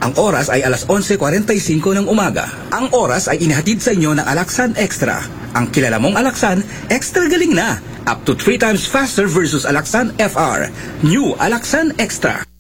Ang oras ay alas 11:45 ng umaga. Ang oras ay inihatid sa inyo ng Alaxan Extra. Ang kilala mong Alaxan, extra galing na. Up to 3 times faster versus Alaxan FR. New Alaxan Extra.